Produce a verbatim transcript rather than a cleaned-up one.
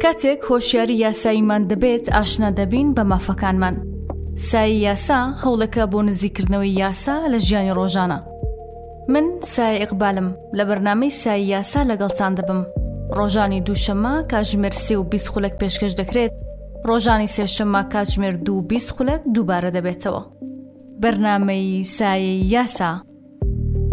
کاتێک هۆشیاری یاساییمان دەبێت ئاشنا دەبین بە مافەکانمان. سایە یاسا هەوڵەکە بۆ نزیکردنەوەی یاسا لە ژیانی ڕۆژانە. من سایە ئیقبالم لە بەرنامەی سایە یاسا لەگەڵتان دەبم. ڕۆژانی دووشەممە کاتژمێر سێ و بیست خولەک پێشکەش دەکرێت، ڕۆژانی سێشەممە کاتژمێر دوو و بیست خولەک دووبارە دەبێتەوە. بەرنامەی سایە یاسا.